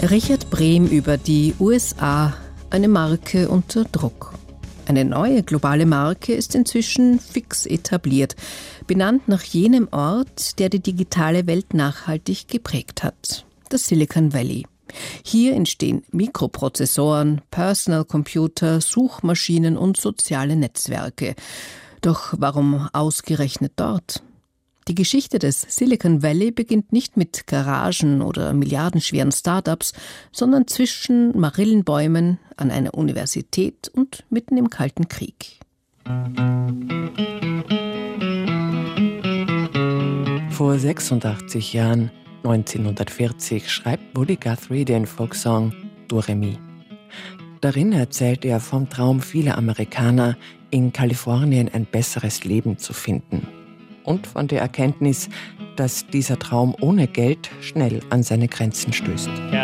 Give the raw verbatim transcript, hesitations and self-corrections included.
Richard Brehm über die U S A, eine Marke unter Druck. Eine neue globale Marke ist inzwischen fix etabliert, benannt nach jenem Ort, der die digitale Welt nachhaltig geprägt hat, das Silicon Valley. Hier entstehen Mikroprozessoren, Personal Computer, Suchmaschinen und soziale Netzwerke. Doch warum ausgerechnet dort? Die Geschichte des Silicon Valley beginnt nicht mit Garagen oder milliardenschweren Startups, sondern zwischen Marillenbäumen an einer Universität und mitten im Kalten Krieg. Vor sechsundachtzig Jahren, neunzehnhundertvierzig, schreibt Woody Guthrie den Folksong Do Re Mi. Darin erzählt er vom Traum vieler Amerikaner, in Kalifornien ein besseres Leben zu finden. Und von der Erkenntnis, dass dieser Traum ohne Geld schnell an seine Grenzen stößt.